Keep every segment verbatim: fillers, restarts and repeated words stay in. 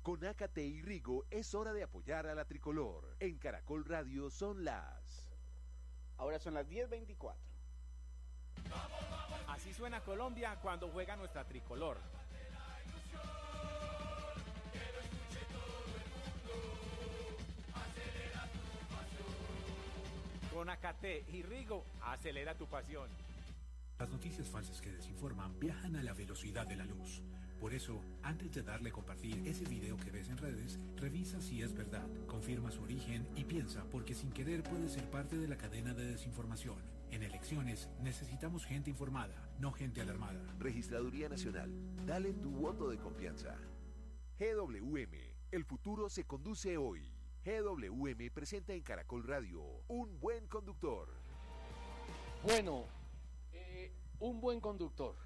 Con Ácate y Rigo es hora de apoyar a la tricolor. En Caracol Radio son las... Ahora son las diez veinticuatro. Así suena Colombia cuando juega nuestra tricolor. Con Ácate y Rigo, acelera tu pasión. Las noticias falsas que desinforman viajan a la velocidad de la luz. Por eso, antes de darle a compartir ese video que ves en redes, revisa si es verdad, confirma su origen y piensa, porque sin querer puede ser parte de la cadena de desinformación. En elecciones necesitamos gente informada, no gente alarmada. Registraduría Nacional, dale tu voto de confianza. G W M, el futuro se conduce hoy. G W M presenta en Caracol Radio, Un Buen Conductor. Bueno, eh, un buen conductor.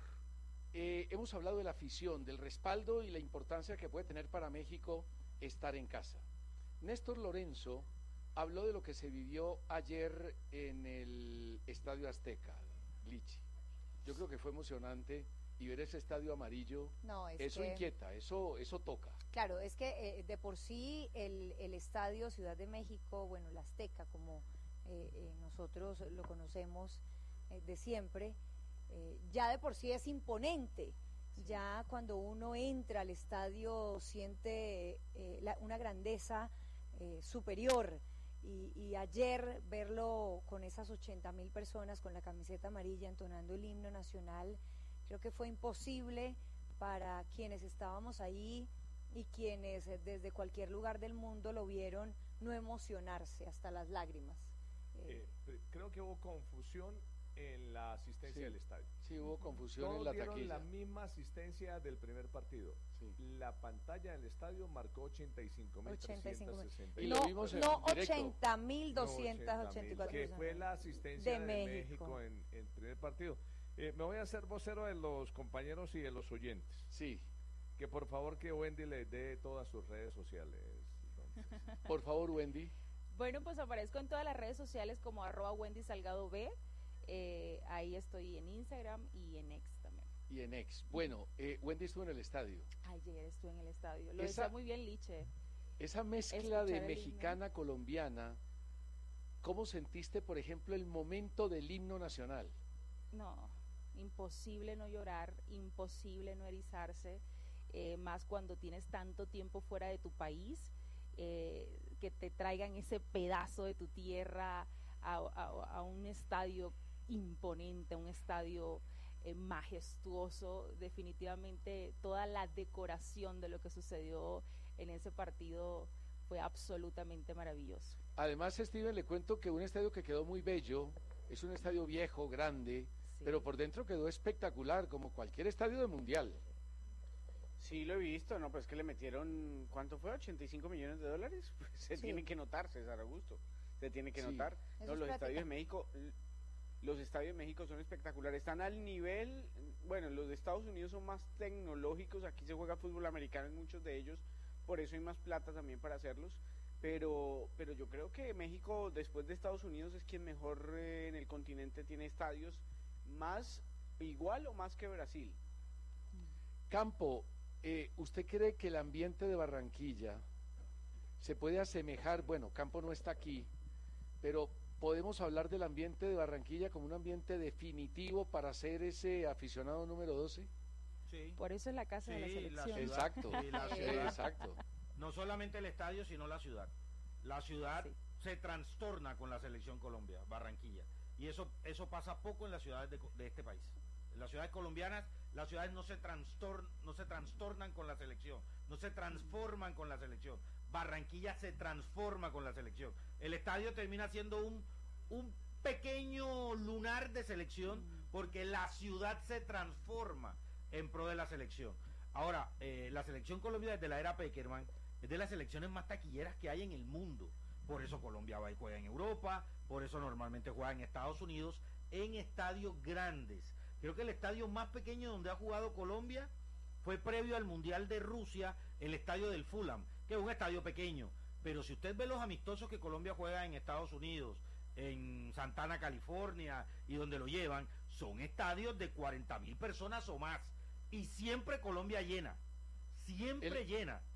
Eh, hemos hablado de la afición, del respaldo y la importancia que puede tener para México estar en casa. Néstor Lorenzo habló de lo que se vivió ayer en el Estadio Azteca, Lichi. Yo creo que fue emocionante y ver ese estadio amarillo, no, es eso que, inquieta, eso, eso toca. Claro, es que eh, de por sí el, el estadio Ciudad de México, bueno, el Azteca, como eh, eh, nosotros lo conocemos eh, de siempre, Eh, ya de por sí es imponente. Sí. Ya cuando uno entra al estadio siente eh, la, una grandeza eh, superior y, y ayer verlo con esas ochenta mil personas con la camiseta amarilla entonando el himno nacional, creo que fue imposible para quienes estábamos ahí y quienes eh, desde cualquier lugar del mundo lo vieron no emocionarse hasta las lágrimas. Eh, eh, creo que hubo confusión en la asistencia sí, del estadio. Sí, hubo confusión Todos en la dieron taquilla. la misma asistencia del primer partido. Sí. La pantalla del estadio marcó ochenta y cinco mil trescientos sesenta. Y no, lo vimos en no directo. ochenta mil doscientos ochenta y cuatro. Que fue la asistencia de, de México, México en el primer partido. Eh, me voy a hacer vocero de los compañeros y de los oyentes. Sí. Que por favor que Wendy les dé todas sus redes sociales. Entonces. Por favor, Wendy. Bueno, pues aparezco en todas las redes sociales como arroba Wendy Salgado B. Eh, ahí estoy en Instagram y en X también. Y en X. Bueno, eh, Wendy estuvo en el estadio. Ayer estuve en el estadio. Lo esa, decía muy bien Liche. Esa mezcla de mexicana colombiana, ¿cómo sentiste, por ejemplo, el momento del himno nacional? No, imposible no llorar, imposible no erizarse, eh, más cuando tienes tanto tiempo fuera de tu país, eh, que te traigan ese pedazo de tu tierra a, a, a un estadio imponente, un estadio eh, majestuoso. Definitivamente toda la decoración de lo que sucedió en ese partido fue absolutamente maravilloso. Además, Steven, le cuento que un estadio que quedó muy bello, es un estadio viejo, grande, sí, pero por dentro quedó espectacular, como cualquier estadio de mundial. Sí, lo he visto, no, pues que le metieron, ¿cuánto fue? ¿ochenta y cinco millones de dólares? Pues se sí. tiene que notar, César Augusto, se tiene que sí. notar. No, los estadios de México, los estadios de México son espectaculares, están al nivel, bueno, los de Estados Unidos son más tecnológicos, aquí se juega fútbol americano en muchos de ellos, por eso hay más plata también para hacerlos, pero, pero yo creo que México, después de Estados Unidos, es quien mejor eh, en el continente tiene estadios, más, igual o más que Brasil. Campo, eh, ¿usted cree que el ambiente de Barranquilla se puede asemejar, bueno, Campo no está aquí, pero podemos hablar del ambiente de Barranquilla como un ambiente definitivo para ser ese aficionado número doce? Sí. Por eso es la casa sí, de la selección. La exacto, sí, la ciudad. Exacto. No solamente el estadio, sino la ciudad. La ciudad sí. se trastorna con la selección Colombia, Barranquilla. Y eso eso pasa poco en las ciudades de, de este país. En las ciudades colombianas, las ciudades no se, trastorn, no se trastornan con la selección, no se transforman con la selección. Barranquilla se transforma con la selección. El estadio termina siendo un, un pequeño lunar de selección porque la ciudad se transforma en pro de la selección. Ahora, eh, la selección Colombia desde la era Peckerman es de las selecciones más taquilleras que hay en el mundo. Por eso Colombia va y juega en Europa, por eso normalmente juega en Estados Unidos, en estadios grandes. Creo que el estadio más pequeño donde ha jugado Colombia fue previo al Mundial de Rusia, el estadio del Fulham, que es un estadio pequeño. Pero si usted ve los amistosos que Colombia juega en Estados Unidos, en Santana, California, y donde lo llevan, son estadios de cuarenta mil personas o más. Y siempre Colombia llena, siempre el, llena.